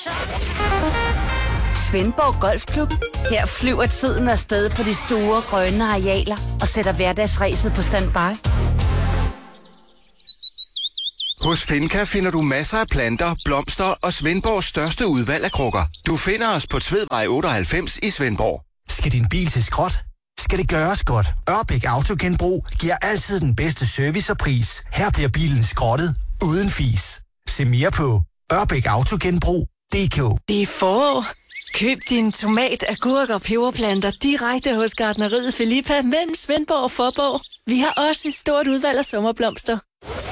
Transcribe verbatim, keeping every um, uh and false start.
Svendborg Golfklub. Her flyver tiden afsted på de store grønne arealer og sætter hverdagsræset på standby. Hos Finca finder du masser af planter, blomster og Svendborgs største udvalg af krukker. Du finder os på Tvedvej otteoghalvfems i Svendborg. Skal din bil til skrot? Skal det gøres godt? Ørbæk Autogenbrug giver altid den bedste service og pris. Her bliver bilen skrottet uden fis. Se mere på ørbæk autogenbrug punktum d k. Det er forår. Køb din tomat, agurk og peberplanter direkte hos Gartneriet Filippa mellem Svendborg og Fåborg. Vi har også et stort udvalg af sommerblomster.